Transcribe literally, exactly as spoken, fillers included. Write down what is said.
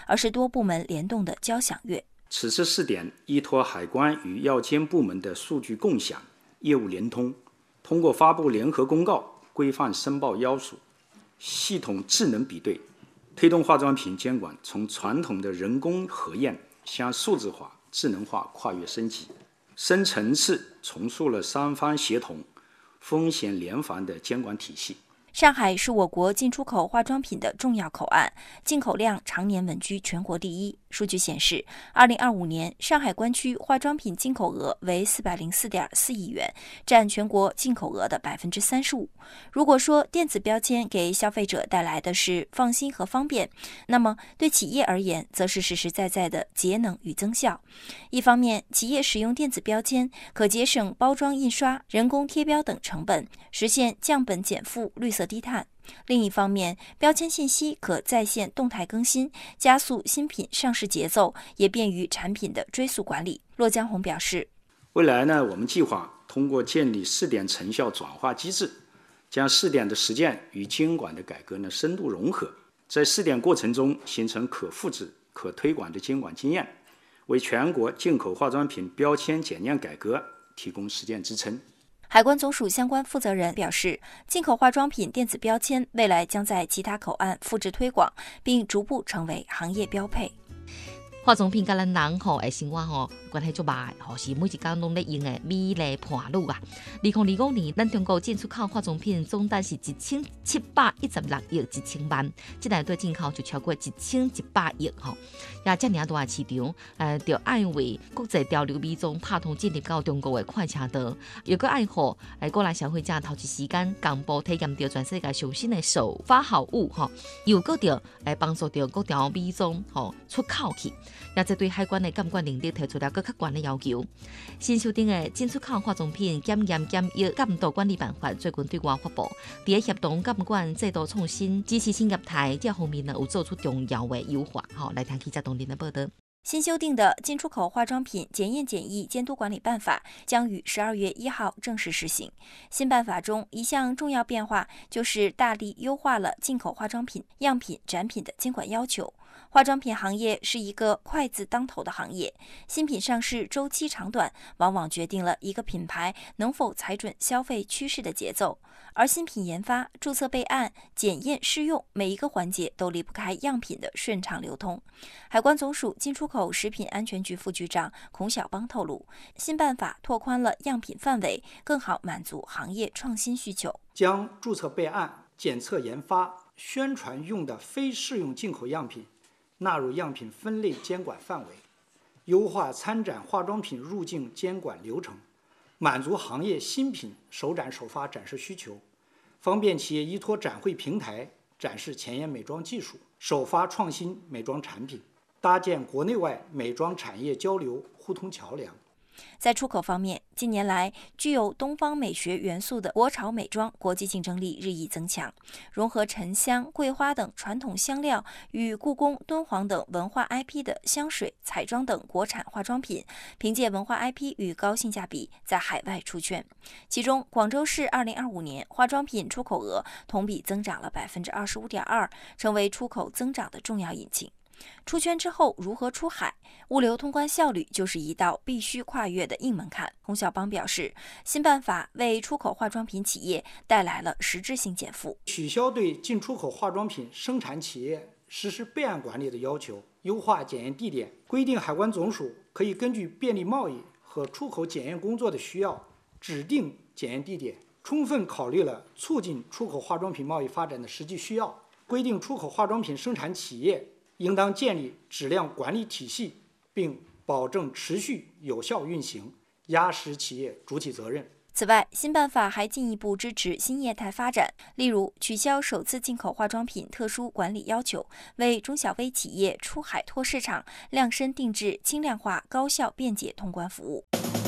而是多部门联动的交响乐。 此次试点依托海关与药监部门的数据共享、业务联通，通过发布联合公告、规范申报要素、系统智能比对，推动化妆品监管从传统的人工核验向数字化、智能化跨越升级，深层次重塑了三方协同、风险联防的监管体系。 上海是我国进出口化妆品的重要口岸，进口量常年稳居全国第一。数据显示，二零二五年上海关区化妆品进口额为四百零四点四亿元，占全国进口额的百分之三十五。如果说电子标签给消费者带来的是放心和方便，那么对企业而言，则是实实在在的节能与增效。一方面，企业使用电子标签可节省包装印刷、人工贴标等成本，实现降本减负、绿色低碳。另一方面，标签信息可在线动态更新，加速新品上市节奏，也便于产品的追溯管理。骆江红表示， 未来呢，我们计划通过建立试点成效转化机制，将试点的实践与监管的改革呢深度融合，在试点过程中形成可复制、可推广的监管经验，为全国进口化妆品标签检验改革提供实践支撑。 海关总署相关负责人表示，进口化妆品电子标签未来将在其他口岸复制推广，并逐步成为行业标配。 化妆品甲咱人吼的生活吼关系足歹，吼是每一天拢咧用的美丽伴侣啊。二零二五年，咱中国进出口化妆品总值是一千七百一十六亿一千万，这内对进口就超过一千一百亿吼。也遮尔大的市场，呃，就爱为国际潮流美妆拍通进入到中国的快车道，又搁爱互诶国内消费者投资时间，共步体验到全世界上新的手法好物吼，又搁着诶帮助到各条美妆吼出口去。也这对海关的监管能力提出了更较悬的要求。新修订的进出口化妆品检验检疫监督管理办法最近对外发布，在协同监管制度创新、支持产业态这方面呢，有做出重要的优化。好，来听记者董林的报道。 新修订的进出口化妆品检验检疫监督管理办法将于十二月一号正式施行。新办法中一项重要变化就是大力优化了进口化妆品样品展品的监管要求。化妆品行业是一个快字当头的行业，新品上市周期长短往往决定了一个品牌能否踩准消费趋势的节奏。而新品研发、注册备案、检验试用每一个环节都离不开样品的顺畅流通。海关总署进出口食品安全局副局长孔晓邦透露，新办法拓宽了样品范围，更好满足行业创新需求， 将注册备案、检测研发、宣传用的非适用进口样品纳入样品分类监管范围，优化参展化妆品入境监管流程，满足行业新品首展首发展示需求，方便企业依托展会平台展示前沿美妆技术，首发创新美妆产品，搭建国内外美妆产业交流互通桥梁。 在出口方面，近年来具有东方美学元素的国潮美妆国际竞争力日益增强，融合沉香、桂花等传统香料与故宫、敦煌等文化 I P 的香水、彩妆等国产化妆品，凭借文化 I P 与高性价比在海外出圈。其中，广州市二零二五年化妆品出口额同比增长了 百分之二十五点二， 成为出口增长的重要引擎。出圈之后如何出海？物流通关效率就是一道必须跨越的硬门槛。洪晓邦表示，新办法为出口化妆品企业带来了实质性减负， 取消对进出口化妆品生产企业实施备案管理的要求，优化检验地点，规定海关总署可以根据便利贸易和出口检验工作的需要，指定检验地点，充分考虑了促进出口化妆品贸易发展的实际需要，规定出口化妆品生产企业应当建立质量管理体系，并保证持续有效运行，压实企业主体责任。 此外，新办法还进一步支持新业态发展，例如取消首次进口化妆品特殊管理要求，为中小微企业出海拓市场量身定制轻量化、高效便捷通关服务。